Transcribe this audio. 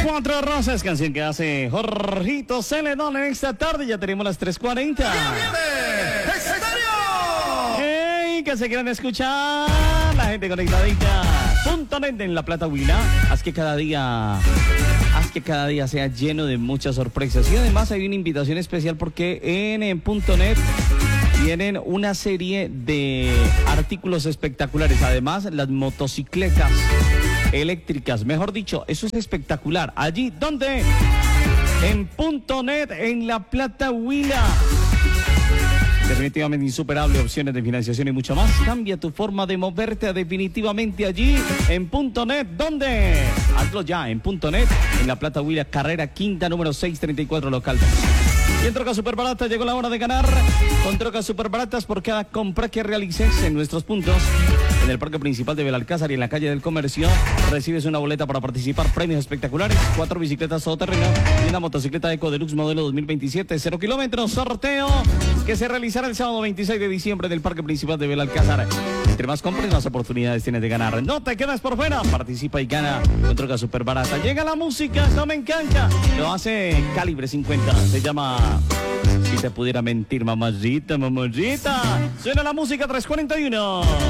Cuatro Rosas, canción que hace Jorgito Celedón en esta tarde. Ya tenemos las 3:40. ¡Hey! Que se quieran escuchar la gente conectadita. .net en La Plata Huila. Haz que cada día sea lleno de muchas sorpresas. Y además hay una invitación especial porque en .net tienen una serie de artículos espectaculares. Además, las motocicletas eléctricas, mejor dicho, eso es espectacular. Allí, ¿dónde? En .net, en La Plata Huila. Definitivamente insuperable, opciones de financiación y mucho más. Cambia tu forma de moverte definitivamente allí en .net. ¿Dónde? Hazlo ya en .net, en La Plata Huila, carrera quinta, número 634, local. Y en Trocas Superbaratas llegó la hora de ganar. Con Trocas Superbaratas, por cada compra que realices en nuestros puntos, en el parque principal de Belalcázar y en la calle del Comercio, recibes una boleta para participar, premios espectaculares, 4 bicicletas todoterreno y una motocicleta Eco Deluxe modelo 2027, 0 kilómetros, sorteo que se realizará el sábado 26 de diciembre del parque principal de Belalcázar. Entre más compres, más oportunidades tienes de ganar. No te quedes por fuera, participa y gana con Trocas Superbaratas. Llega la música, no me encanta, lo hace Calibre 50, se llama Si te pudiera mentir, mamacita, mamacita. Suena la música 341.